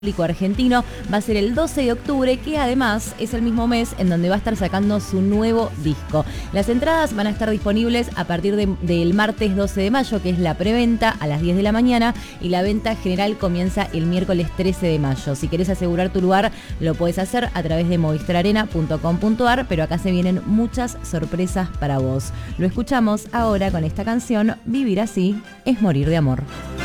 argentino va a ser el 12 de octubre, que además es el mismo mes en donde va a estar sacando su nuevo disco. Las entradas van a estar disponibles a partir del martes 12 de mayo, que es la preventa a las 10 de la mañana, y la venta general comienza el miércoles 13 de mayo. Si querés asegurar tu lugar, lo podés hacer a través de movistararena.com.ar, pero acá se vienen muchas sorpresas para vos. Lo escuchamos ahora con esta canción, Vivir así es morir de amor.